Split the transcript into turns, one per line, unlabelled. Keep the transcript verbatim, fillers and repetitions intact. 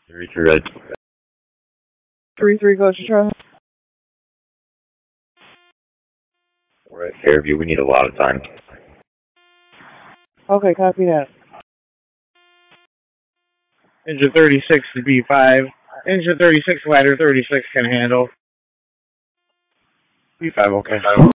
Three three red.
Three three goes to Charlie.
We're at Fairview. We need a lot of time.
Okay, copy that.
Engine thirty-six to B five. Engine thirty-six, ladder thirty-six can handle. B five, okay.